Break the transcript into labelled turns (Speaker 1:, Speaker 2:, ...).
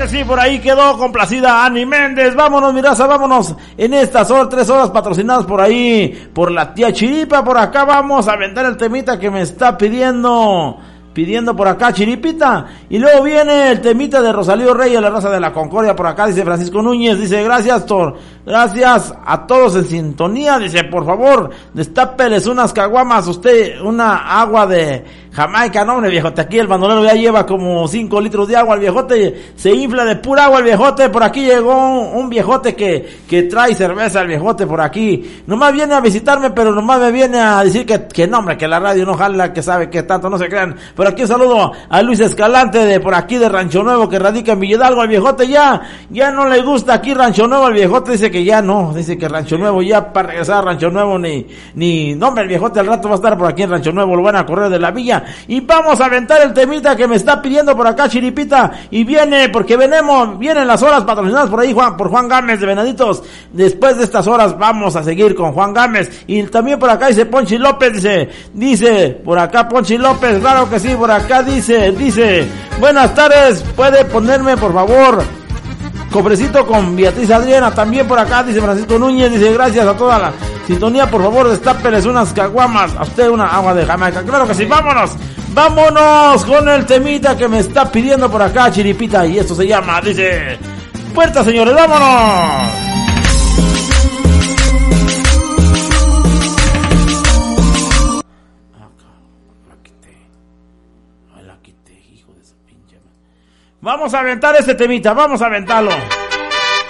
Speaker 1: que sí, por ahí quedó complacida Ani Méndez. Vámonos, mi raza, vámonos. En estas 3 horas patrocinadas por ahí, por la tía Chiripa. Por acá vamos a aventar el temita que me está pidiendo por acá Chiripita. Y luego viene el temita de Rosalío Reyes, la raza de la Concordia. Por acá dice Francisco Núñez, dice gracias gracias a todos en sintonía. Dice por favor destápeles unas caguamas, usted una agua de Jamaica. No hombre viejote, aquí el bandolero ya lleva como 5 litros de agua. El viejote se infla de pura agua el viejote. Por aquí llegó un viejote que trae cerveza. El viejote por aquí nomás viene a visitarme, pero nomás me viene a decir que no hombre, que la radio no jala, que sabe que tanto, no se crean. Por aquí un saludo a Luis Escalante de por aquí de Rancho Nuevo, que radica en Villedalgo. Al viejote ya no le gusta aquí Rancho Nuevo. El viejote dice que ya no, dice que Rancho Nuevo ya para regresar a Rancho Nuevo ni no hombre, el viejote al rato va a estar por aquí en Rancho Nuevo, lo van a correr de la villa. Y vamos a aventar el temita que me está pidiendo por acá Chiripita, y viene porque vienen las horas patrocinadas por ahí por Juan Gámez de Venaditos. Después de estas horas vamos a seguir con Juan Gámez. Y también por acá dice Ponchi López, dice por acá Ponchi López, claro que sí. Por acá dice, buenas tardes, puede ponerme por favor cofrecito con Beatriz Adriana. También por acá dice Francisco Núñez, dice gracias a toda la sintonía, por favor destápeles unas caguamas, a usted una agua de Jamaica. Claro que sí, vámonos con el temita que me está pidiendo por acá Chiripita, y esto se llama, dice puerta señores, vámonos. Vamos a aventar este temita, vamos a aventarlo.